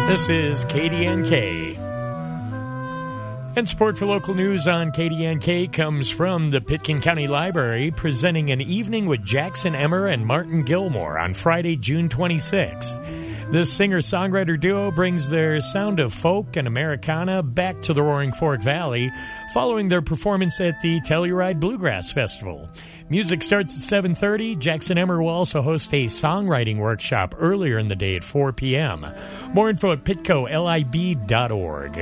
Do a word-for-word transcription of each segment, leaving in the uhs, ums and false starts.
This is K D N K. And support for local news on K D N K comes from the Pitkin County Library, presenting an evening with Jackson Emmer and Martin Gilmore on Friday, June twenty-sixth. This singer-songwriter duo brings their sound of folk and Americana back to the Roaring Fork Valley following their performance at the Telluride Bluegrass Festival. Music starts at seven thirty. Jackson Emmer will also host a songwriting workshop earlier in the day at four p.m. More info at pitco lib dot org.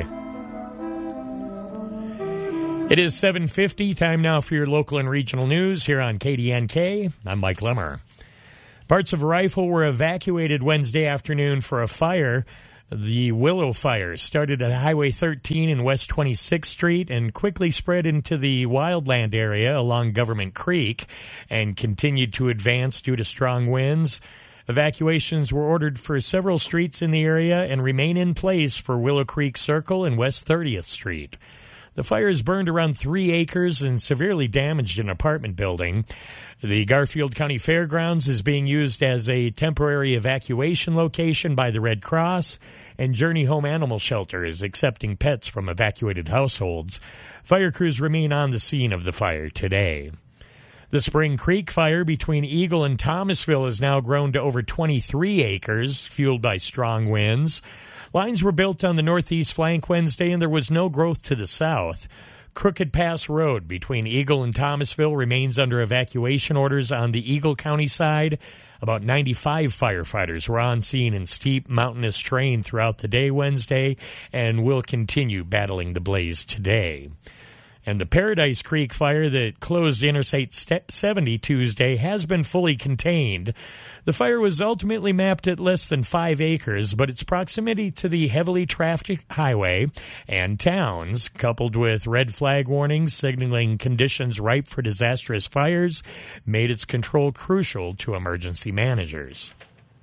It is seven fifty. Time now for your local and regional news here on K D N K. I'm Mike Lemmer. Parts of Rifle were evacuated Wednesday afternoon for a fire. The Willow Fire started at Highway thirteen and West twenty-sixth Street and quickly spread into the Wildland area along Government Creek and continued to advance due to strong winds. Evacuations were ordered for several streets in the area and remain in place for Willow Creek Circle and West thirtieth Street. The fire has burned around three acres and severely damaged an apartment building. The Garfield County Fairgrounds is being used as a temporary evacuation location by the Red Cross, and Journey Home Animal Shelter is accepting pets from evacuated households. Fire crews remain on the scene of the fire today. The Spring Creek fire between Eagle and Thomasville has now grown to over twenty-three acres, fueled by strong winds. Lines were built on the northeast flank Wednesday, and there was no growth to the south. Crooked Pass Road between Eagle and Thomasville remains under evacuation orders on the Eagle County side. About ninety-five firefighters were on scene in steep mountainous terrain throughout the day Wednesday and will continue battling the blaze today. And the Paradise Creek fire that closed Interstate seventy Tuesday has been fully contained. The fire was ultimately mapped at less than five acres, but its proximity to the heavily trafficked highway and towns, coupled with red flag warnings signaling conditions ripe for disastrous fires, made its control crucial to emergency managers.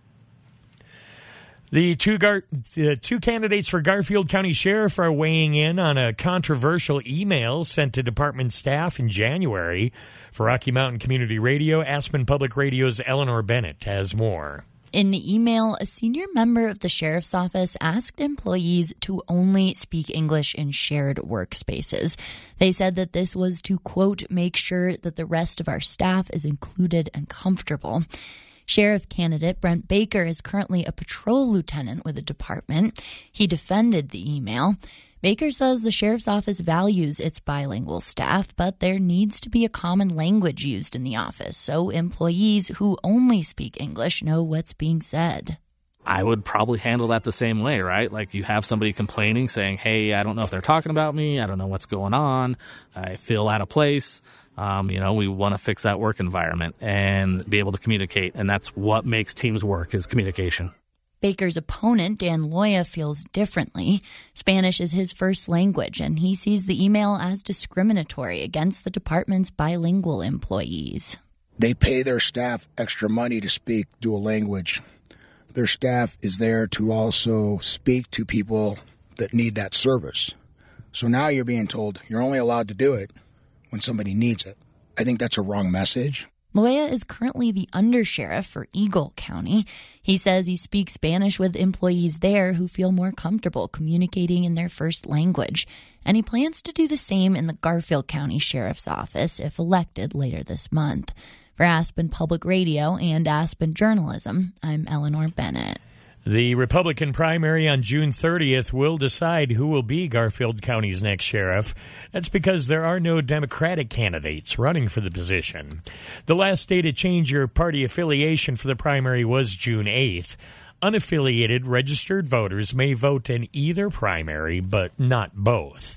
The two, Gar- the two candidates for Garfield County Sheriff are weighing in on a controversial email sent to department staff in January. For Rocky Mountain Community Radio, Aspen Public Radio's Eleanor Bennett has more. In the email, a senior member of the sheriff's office asked employees to only speak English in shared workspaces. They said that this was to, quote, make sure that the rest of our staff is included and comfortable. Sheriff candidate Brent Baker is currently a patrol lieutenant with the department. He defended the email. Baker says the sheriff's office values its bilingual staff, but there needs to be a common language used in the office so employees who only speak English know what's being said. I would probably handle that the same way, right? Like you have somebody complaining, saying, hey, I don't know if they're talking about me. I don't know what's going on. I feel out of place. Um, you know, we want to fix that work environment and be able to communicate. And that's what makes teams work, is communication. Baker's opponent, Dan Loya, feels differently. Spanish is his first language, and he sees the email as discriminatory against the department's bilingual employees. They pay their staff extra money to speak dual language. Their staff is there to also speak to people that need that service. So now you're being told you're only allowed to do it when somebody needs it. I think that's a wrong message. Loya is currently the undersheriff for Eagle County. He says he speaks Spanish with employees there who feel more comfortable communicating in their first language. And he plans to do the same in the Garfield County Sheriff's Office if elected later this month. For Aspen Public Radio and Aspen Journalism, I'm Eleanor Bennett. The Republican primary on June thirtieth will decide who will be Garfield County's next sheriff. That's because there are no Democratic candidates running for the position. The last day to change your party affiliation for the primary was June eighth. Unaffiliated registered voters may vote in either primary, but not both.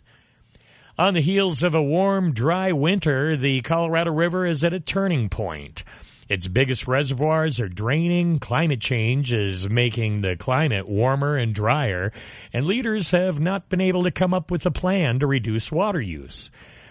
On the heels of a warm, dry winter, the Colorado River is at a turning point. Its biggest reservoirs are draining, climate change is making the climate warmer and drier, and leaders have not been able to come up with a plan to reduce water use.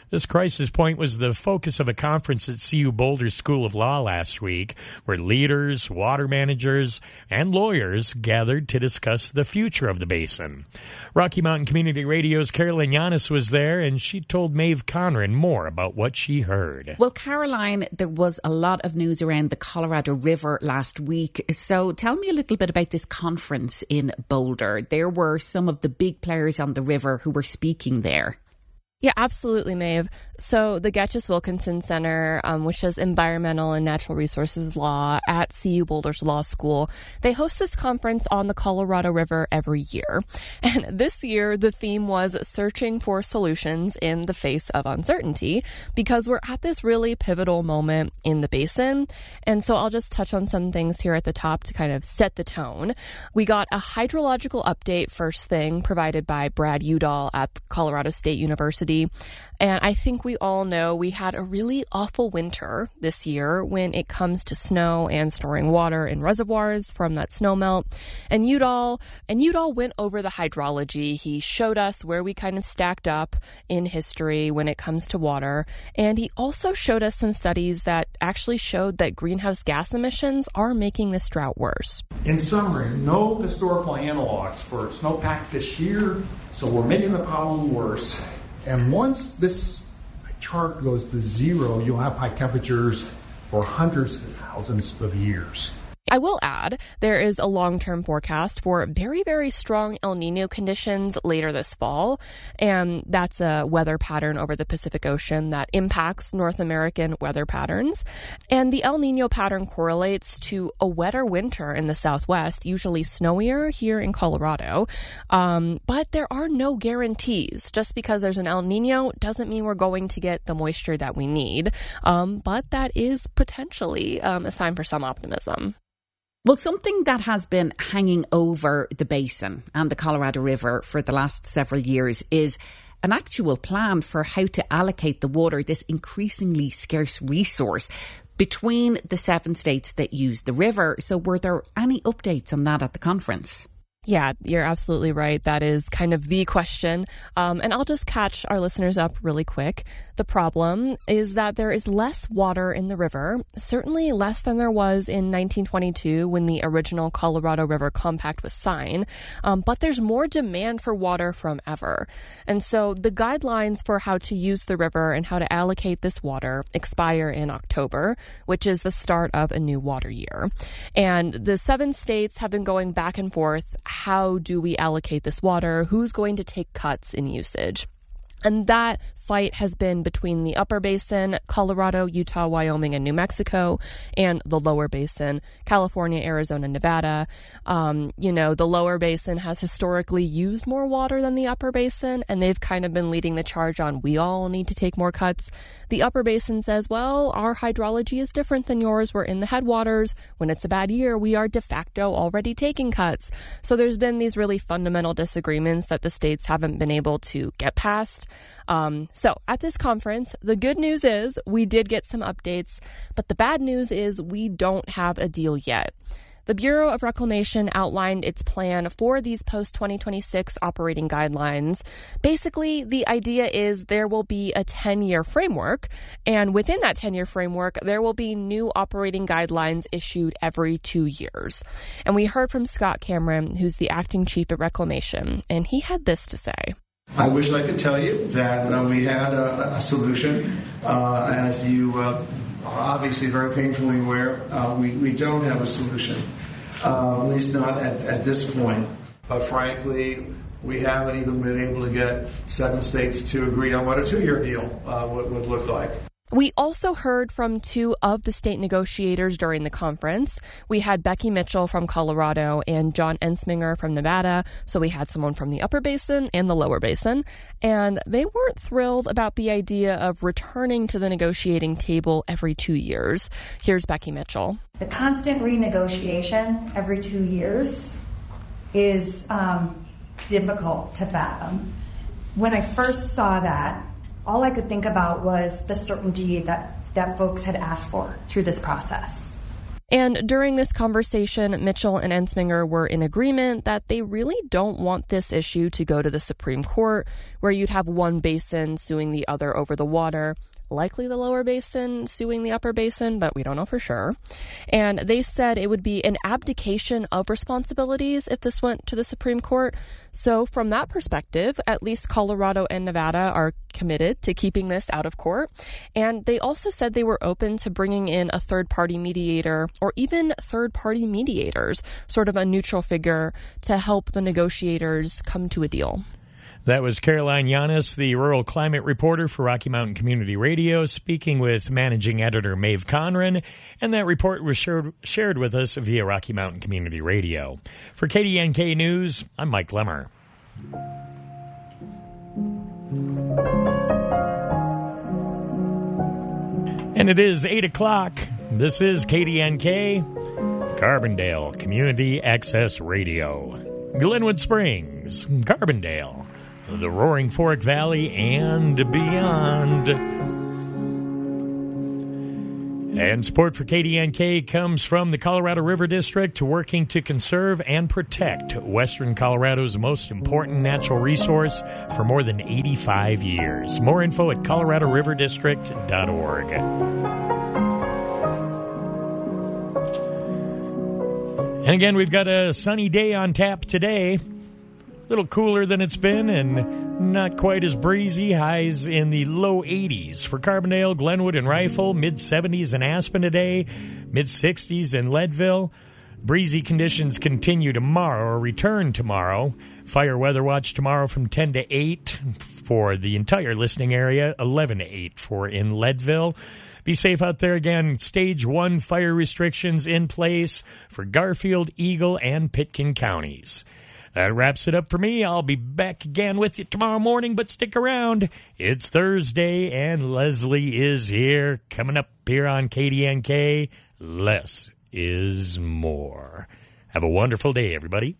This crisis point was the focus of a conference at C U Boulder School of Law last week, where leaders, water managers, and lawyers gathered to discuss the future of the basin. Rocky Mountain Community Radio's Caroline Yanis was there, and she told Maeve Conran more about what she heard. Well, Caroline, there was a lot of news around the Colorado River last week. So tell me a little bit about this conference in Boulder. There were some of the big players on the river who were speaking there. Yeah, absolutely, Maeve. So the Getchis Wilkinson Center, um, which does environmental and natural resources law at C U Boulder's Law School, they host this conference on the Colorado River every year. And this year, the theme was searching for solutions in the face of uncertainty, because we're at this really pivotal moment in the basin. And so I'll just touch on some things here at the top to kind of set the tone. We got a hydrological update first thing provided by Brad Udall at Colorado State University. And I think we all know we had a really awful winter this year when it comes to snow and storing water in reservoirs from that snowmelt. And Udall, and Udall went over the hydrology. He showed us where we kind of stacked up in history when it comes to water. And he also showed us some studies that actually showed that greenhouse gas emissions are making this drought worse. In summary, no historical analogs for snowpack this year, so we're making the problem worse. And once this chart goes to zero, you'll have high temperatures for hundreds of thousands of years. I will add, there is a long-term forecast for very, very strong El Nino conditions later this fall, and that's a weather pattern over the Pacific Ocean that impacts North American weather patterns. And the El Nino pattern correlates to a wetter winter in the Southwest, usually snowier here in Colorado. Um, but there are no guarantees. Just because there's an El Nino doesn't mean we're going to get the moisture that we need. Um, but that is potentially um, a sign for some optimism. Well, something that has been hanging over the basin and the Colorado River for the last several years is an actual plan for how to allocate the water, this increasingly scarce resource, between the seven states that use the river. So were there any updates on that at the conference? Yeah, you're absolutely right. That is kind of the question. Um, and I'll just catch our listeners up really quick. The problem is that there is less water in the river, certainly less than there was in nineteen twenty-two when the original Colorado River Compact was signed. Um, but there's more demand for water from ever. And so the guidelines for how to use the river and how to allocate this water expire in October, which is the start of a new water year. And the seven states have been going back and forth. How do we allocate this water? Who's going to take cuts in usage? And that fight has been between the upper basin, Colorado, Utah, Wyoming, and New Mexico, and the lower basin, California, Arizona, Nevada. Um, you know, the lower basin has historically used more water than the upper basin, and they've kind of been leading the charge on we all need to take more cuts. The upper basin says, well, our hydrology is different than yours. We're in the headwaters. When it's a bad year, we are de facto already taking cuts. So there's been these really fundamental disagreements that the states haven't been able to get past. Um, so at this conference, the good news is we did get some updates, but the bad news is we don't have a deal yet. The Bureau of Reclamation outlined its plan for these post twenty twenty-six operating guidelines. Basically, the idea is there will be a ten-year framework, and within that ten-year framework, there will be new operating guidelines issued every two years. And we heard from Scott Cameron, who's the acting chief at Reclamation, and he had this to say. I wish I could tell you that uh, we had a, a solution. Uh, as you uh, are obviously very painfully aware, uh, we, we don't have a solution, uh, at least not at, at this point. But frankly, we haven't even been able to get seven states to agree on what a two-year deal uh, would, would look like. We also heard from two of the state negotiators during the conference. We had Becky Mitchell from Colorado and John Ensminger from Nevada. So we had someone from the upper basin and the lower basin. And they weren't thrilled about the idea of returning to the negotiating table every two years. Here's Becky Mitchell. The constant renegotiation every two years is um, difficult to fathom. When I first saw that, all I could think about was the certainty that, that folks had asked for through this process. And during this conversation, Mitchell and Ensminger were in agreement that they really don't want this issue to go to the Supreme Court, where you'd have one basin suing the other over the water, likely the lower basin suing the upper basin, but we don't know for sure. And they said it would be an abdication of responsibilities if this went to the Supreme Court. So from that perspective, at least Colorado and Nevada are committed to keeping this out of court. And they also said they were open to bringing in a third-party mediator or even third-party mediators, sort of a neutral figure to help the negotiators come to a deal. That was Caroline Yanis, the rural climate reporter for Rocky Mountain Community Radio, speaking with managing editor Maeve Conran, and that report was shared, shared with us via Rocky Mountain Community Radio. For K D N K News, I'm Mike Lemmer. And it is eight o'clock. This is K D N K, Carbondale Community Access Radio. Glenwood Springs, Carbondale, the Roaring Fork Valley, and beyond. And support for K D N K comes from the Colorado River District, working to conserve and protect Western Colorado's most important natural resource for more than eighty-five years. More info at colorado river district dot org. And again, we've got a sunny day on tap today. A little cooler than it's been and not quite as breezy. Highs in the low eighties for Carbondale, Glenwood, and Rifle. mid seventies in Aspen today. mid sixties in Leadville. Breezy conditions continue tomorrow or return tomorrow. Fire weather watch tomorrow from ten to eight for the entire listening area. eleven to eight for in Leadville. Be safe out there. Again, stage one fire restrictions in place for Garfield, Eagle, and Pitkin counties. That wraps it up for me. I'll be back again with you tomorrow morning, but stick around. It's Thursday, and Leslie is here. Coming up here on K D N K, less is more. Have a wonderful day, everybody.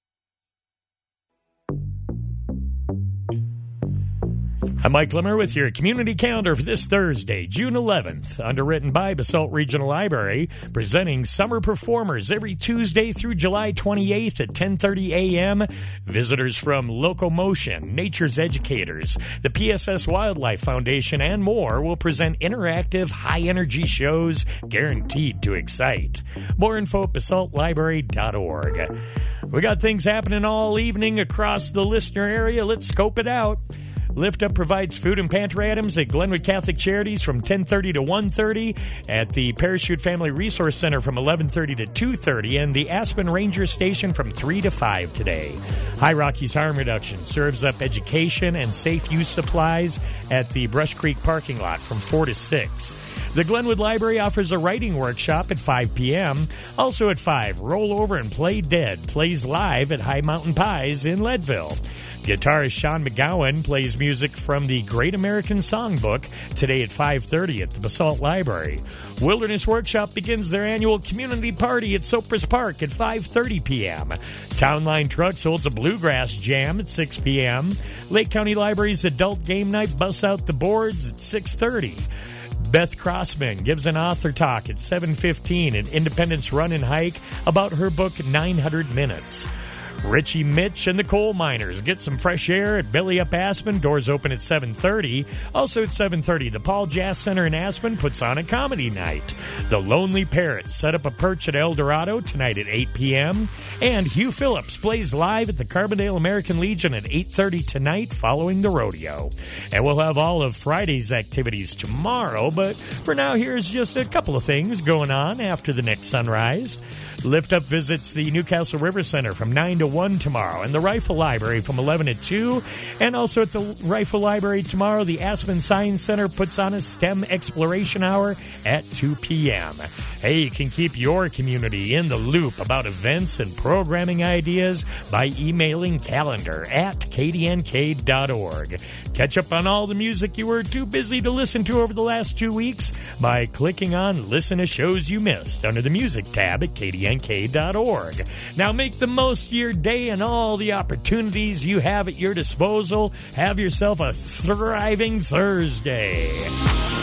I'm Mike Lemmer with your community calendar for this Thursday, June eleventh, underwritten by Basalt Regional Library, presenting summer performers every Tuesday through July twenty-eighth at ten thirty a.m. Visitors from Locomotion, Nature's Educators, the P S S Wildlife Foundation, and more will present interactive, high-energy shows guaranteed to excite. More info at basalt library dot org. We got things happening all evening across the listener area. Let's scope it out. Lift Up provides food and pantry items at Glenwood Catholic Charities from ten thirty to one thirty, at the Parachute Family Resource Center from eleven thirty to two thirty, and the Aspen Ranger Station from three to five today. High Rockies Harm Reduction serves up education and safe use supplies at the Brush Creek parking lot from four to six. The Glenwood Library offers a writing workshop at five p.m. Also at five, Roll Over and Play Dead plays live at High Mountain Pies in Leadville. Guitarist Sean McGowan plays music from the Great American Songbook today at five thirty at the Basalt Library. Wilderness Workshop begins their annual community party at Sopris Park at five thirty p.m. Townline Trucks holds a bluegrass jam at six p.m. Lake County Library's Adult Game Night busts out the boards at six thirty. Beth Crossman gives an author talk at seven fifteen at Independence Run and Hike about her book nine hundred minutes. Richie Mitch and the Coal Miners get some fresh air at Belly Up Aspen. Doors open at seven thirty. Also at seven thirty, the Paul Jazz Center in Aspen puts on a comedy night. The Lonely Parrots set up a perch at El Dorado tonight at eight p.m. And Hugh Phillips plays live at the Carbondale American Legion at eight thirty tonight following the rodeo. And we'll have all of Friday's activities tomorrow, but for now, here's just a couple of things going on after the next sunrise. Lift Up visits the Newcastle River Center from nine to one tomorrow, and the Rifle Library from eleven to two. And also at the Rifle Library tomorrow, the Aspen Science Center puts on a STEM exploration hour at two p.m. Hey, you can keep your community in the loop about events and programming ideas by emailing calendar at k d n k dot org. Catch up on all the music you were too busy to listen to over the last two weeks by clicking on Listen to Shows You Missed under the Music tab at k d n k dot org. Now make the most of your day and all the opportunities you have at your disposal. Have yourself a thriving Thursday.